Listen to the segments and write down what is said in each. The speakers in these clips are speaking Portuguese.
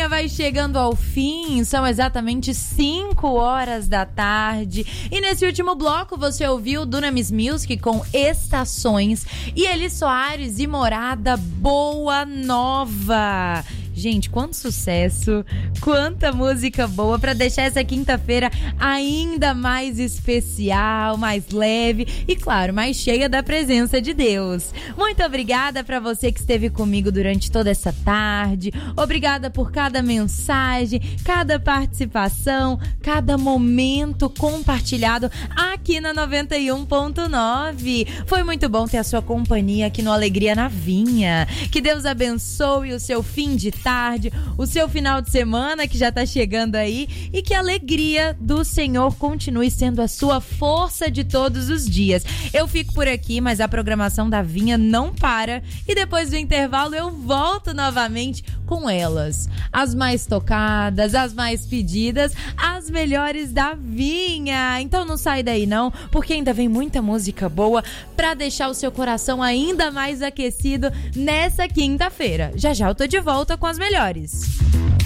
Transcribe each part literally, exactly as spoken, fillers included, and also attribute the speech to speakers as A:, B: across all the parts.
A: Vinha vai chegando ao fim, são exatamente cinco horas da tarde. E nesse último bloco você ouviu Dunamis Music com Estações e Eli Soares e Morada Boa Nova. Gente, quanto sucesso, quanta música boa pra deixar essa quinta-feira ainda mais especial, mais leve e, claro, mais cheia da presença de Deus. Muito obrigada pra você que esteve comigo durante toda essa tarde. Obrigada por cada mensagem, cada participação, cada momento compartilhado aqui na noventa e um ponto nove. Foi muito bom ter a sua companhia aqui no Alegria na Vinha. Que Deus abençoe o seu fim de tarde, o seu final de semana que já tá chegando aí e que a alegria do Senhor continue sendo a sua força de todos os dias. Eu fico por aqui, mas a programação da Vinha não para e depois do intervalo eu volto novamente com elas. As mais tocadas, as mais pedidas, as melhores da Vinha. Então não sai daí não, porque ainda vem muita música boa pra deixar o seu coração ainda mais aquecido nessa quinta-feira. Já já eu tô de volta com as melhores.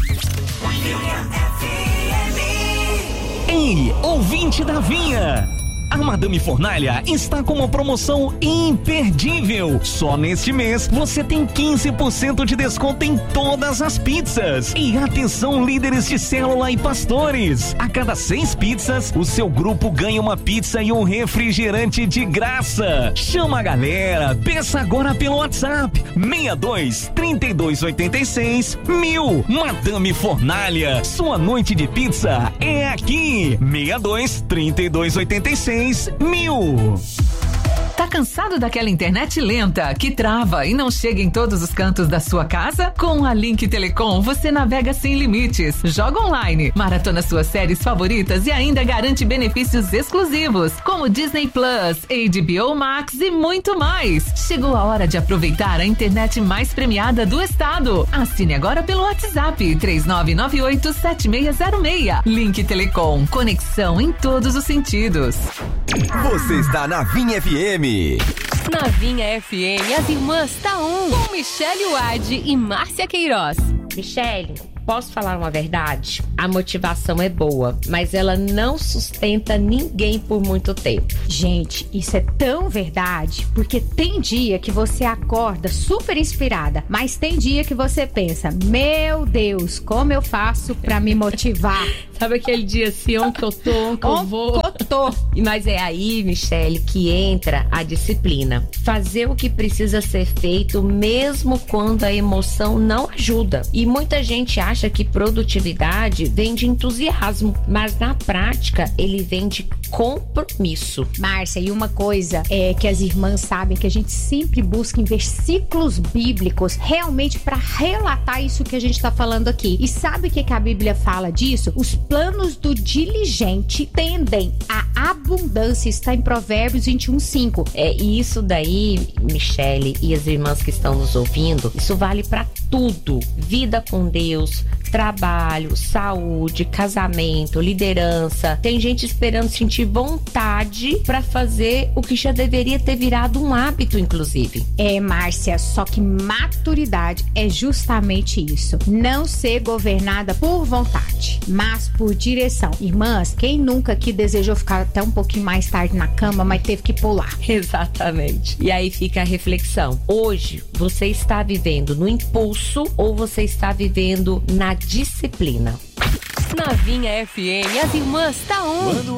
B: Ei, ouvinte da Vinha! A Madame Fornalha está com uma promoção imperdível. Só neste mês você tem quinze por cento de desconto em todas as pizzas. E atenção, líderes de célula e pastores. A cada seis pizzas, o seu grupo ganha uma pizza e um refrigerante de graça. Chama a galera, peça agora pelo WhatsApp. seis dois, trinta e dois, oitenta e seis, mil. Madame Fornalha, sua noite de pizza é aqui. seis dois, trinta e dois, oitenta e seis, mil.
C: Tá cansado daquela internet lenta que trava e não chega em todos os cantos da sua casa? Com a Link Telecom você navega sem limites, joga online, maratona suas séries favoritas e ainda garante benefícios exclusivos, como Disney Plus, H B O Max e muito mais. Chegou a hora de aproveitar a internet mais premiada do estado. Assine agora pelo WhatsApp três nove nove oito sete seis zero seis. Link Telecom, conexão em todos os sentidos.
D: Você está na Vinha F M.
E: Na Vinha F M, as irmãs Taum, com Michele Wade e Márcia Queiroz.
F: Michele, posso falar uma verdade? A motivação é boa, mas ela não sustenta ninguém por muito tempo.
G: Gente, isso é tão verdade, porque tem dia que você acorda super inspirada, mas tem dia que você pensa, meu Deus, como eu faço pra me motivar?
F: Sabe aquele dia assim, onde que eu tô, onde que eu vou?
G: Onde que eu tô?
F: Mas é aí, Michele, que entra a disciplina. Fazer o que precisa ser feito, mesmo quando a emoção não ajuda. E muita gente acha que produtividade vem de entusiasmo, mas na prática ele vem de compromisso.
G: Márcia, e uma coisa é que as irmãs sabem que a gente sempre busca em versículos bíblicos realmente para relatar isso que a gente tá falando aqui. E sabe o que, que a Bíblia fala disso? Os planos do diligente tendem à abundância, está em Provérbios vinte e um, cinco.
F: É isso daí, Michele, e as irmãs que estão nos ouvindo, isso vale para tudo. Vida com Deus, trabalho, saúde, casamento, liderança. Tem gente esperando sentir vontade para fazer o que já deveria ter virado um hábito, inclusive.
G: É, Márcia, só que maturidade é justamente isso. Não ser governada por vontade, mas por direção. Irmãs, quem nunca aqui desejou ficar até um pouquinho mais tarde na cama, mas teve que pular?
F: Exatamente. E aí fica a reflexão. Hoje, você está vivendo no impulso ou você está vivendo na disciplina?
E: Na Vinha F M, as irmãs Taum.